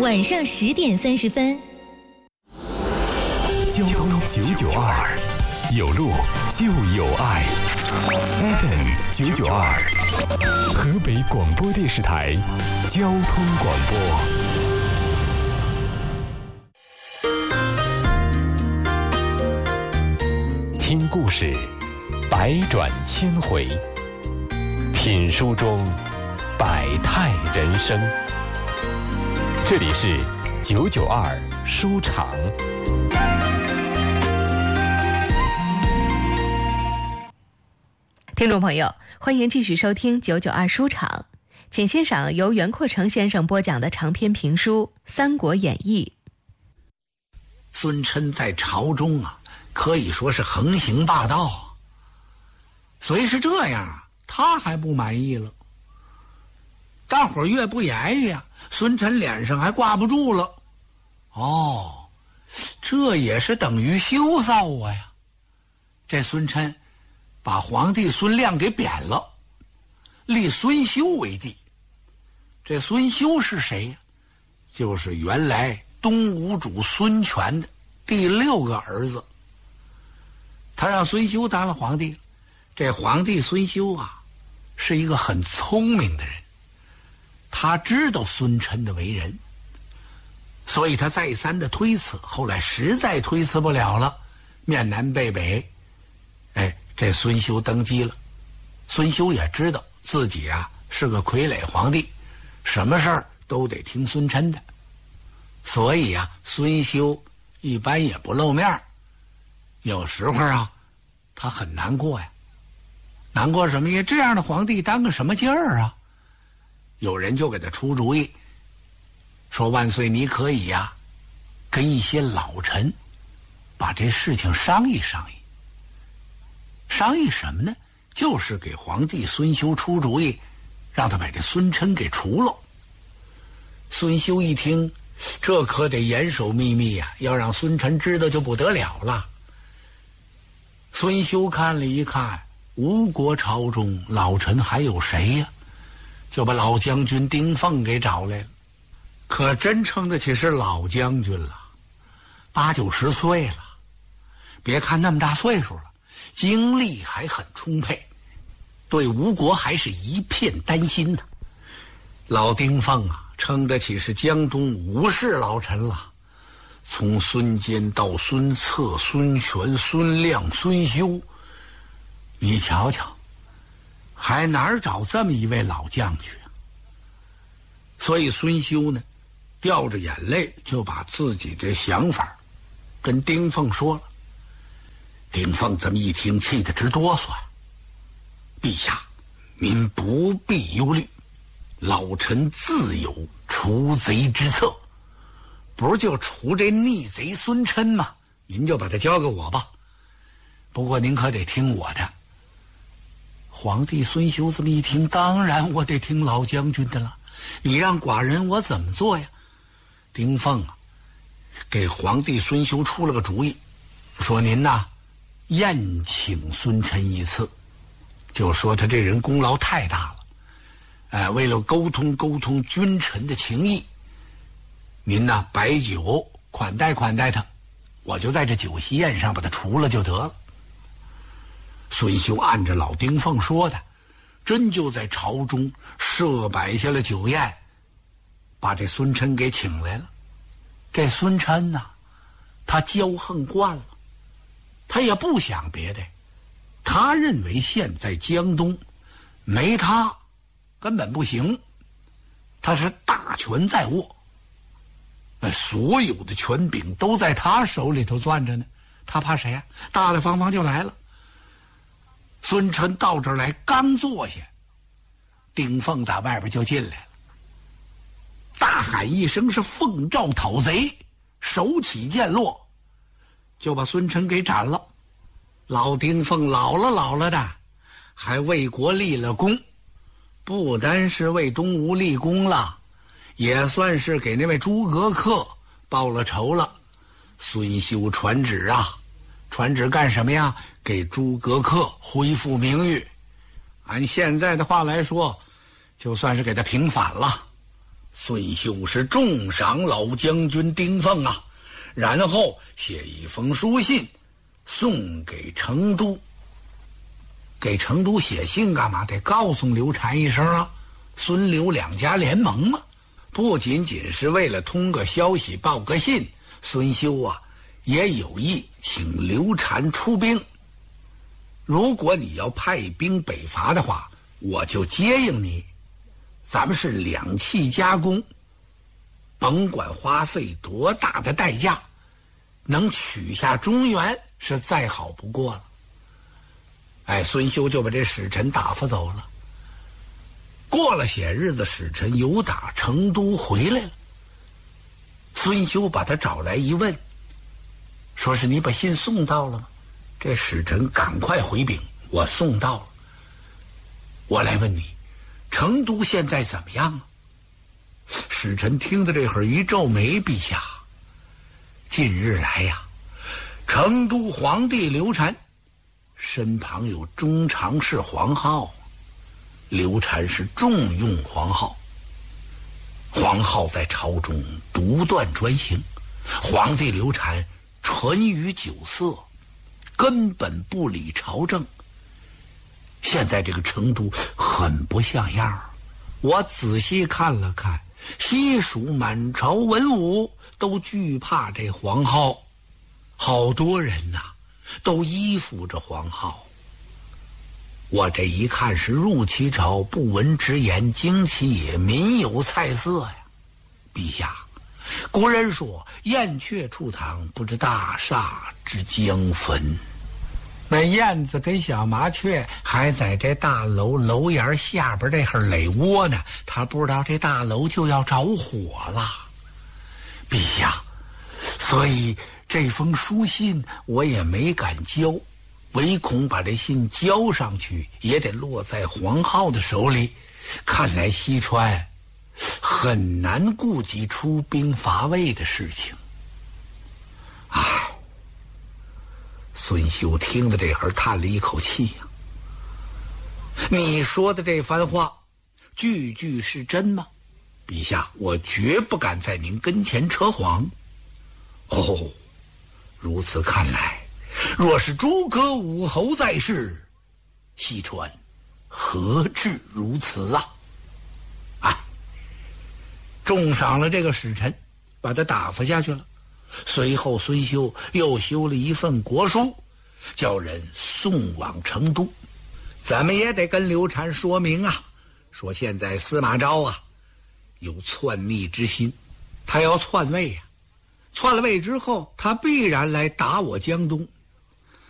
晚上10点30分。 交通992，有路就有爱。FM 992，河北广播电视台交通广播。听故事，百转千回；品书中，百态人生。这里是992书场。 听众朋友，欢迎继续收听992书场，请欣赏由袁阔成先生播讲的长篇评书《三国演义》。 孙琛在朝中啊，可以说是横行霸道。虽是这样，他还不满意了。大伙儿越不言语啊，孙琛脸上还挂不住了。哦，这也是等于羞臊我呀。这孙琛把皇帝孙亮给贬了，立孙休为帝。这孙休是谁呀？就是原来东吴主孙权的第6个儿子。他让孙休当了皇帝。这皇帝孙休啊，是一个很聪明的人，他知道孙琛的为人，所以他再三的推辞，后来实在推辞不了了，面南背北，这孙休登基了。孙休也知道自己啊是个傀儡皇帝，什么事儿都得听孙琛的，所以啊，孙休一般也不露面。有时候啊，他很难过呀。难过什么呀？这样的皇帝当个什么劲儿啊？有人就给他出主意，说万岁，你可以呀，跟一些老臣把这事情商议商议。商议什么呢？就是给皇帝孙休出主意，让他把这孙琛给除了。孙休一听，这可得严守秘密呀，要让孙琛知道就不得了了。孙休看了一看，吴国朝中老臣还有谁呀？就把老将军丁奉给找来了。可真称得起是老将军了，8、90岁了。别看那么大岁数了，精力还很充沛，对吴国还是一片担心呢。老丁奉啊，称得起是江东5世老臣了，从孙坚到孙策、孙权、孙亮、孙休，你瞧瞧，还哪儿找这么一位老将去啊？所以孙休呢，掉着眼泪就把自己这想法跟丁奉说了。丁奉这么一听，气得直哆嗦。陛下，您不必忧虑，老臣自有除贼之策。不是就除这逆贼孙琛吗？您就把他交给我吧。不过您可得听我的。皇帝孙休这么一听，当然我得听老将军的了。你让寡人我怎么做呀？丁奉啊，给皇帝孙休出了个主意，说您呐，宴请孙琛一次，就说他这人功劳太大了，为了沟通君臣的情谊，您呐摆酒款待款待他，我就在这酒席宴上把他除了就得了。孙休按着老丁奉说的，真就在朝中设摆下了酒宴，把这孙琛给请来了。这孙琛呐，他骄横惯了，他也不想别的，他认为现在江东没他根本不行，他是大权在握，所有的权柄都在他手里头攥着呢，他怕谁呀？大大方方就来了。孙琛到这儿来，刚坐下，丁奉打外边就进来了，大喊一声是奉诏讨贼，手起剑落，就把孙琛给斩了。老丁奉老了的，还为国立了功，不单是为东吴立功了，也算是给那位诸葛恪报了仇了。孙休传旨啊，传旨干什么呀？给诸葛恪恢复名誉。按现在的话来说，就算是给他平反了， 孙秀是重赏老将军丁奉啊，然后写一封书信送给成都。给成都写信干嘛？得告诉刘禅一声啊，孙刘两家联盟嘛。不仅仅是为了通个消息报个信，孙修啊也有意请刘禅出兵。如果你要派兵北伐的话，我就接应你，咱们是两气夹攻，甭管花费多大的代价，能取下中原是再好不过了。孙修就把这使臣打发走了。过了些日子，使臣又打成都回来了。孙修把他找来一问，说是你把信送到了吗？这使臣赶快回禀，我送到了。我来问你，成都现在怎么样啊？使臣听到这会儿一皱眉，陛下，近日来呀，成都皇帝刘禅身旁有中常侍黄皓，刘禅是重用黄皓，黄皓在朝中独断专行，皇帝刘禅沉于酒色，根本不理朝政。现在这个成都很不像样，我仔细看了看，西蜀满朝文武都惧怕这黄皓，好多人呐都依附着黄皓。我这一看是入其朝，不闻直言，惊其也，民有菜色呀。陛下，古人说燕雀出堂，不知大厦之将分。那燕子跟小麻雀还在这大楼檐下边这会儿垒窝呢，他不知道这大楼就要着火了。陛下，所以这封书信我也没敢交，唯恐把这信交上去也得落在黄皓的手里。看来西川很难顾及出兵伐魏的事情。孙修听了这会儿叹了一口气呀，你说的这番话句句是真吗？陛下，我绝不敢在您跟前扯谎。如此看来，若是诸葛武侯在世，西川何至如此啊？重赏了这个使臣，把他打发下去了。随后孙修又修了一份国书，叫人送往成都。咱们也得跟刘禅说明啊，说现在司马昭啊有篡逆之心，他要篡位啊，篡了位之后他必然来打我江东，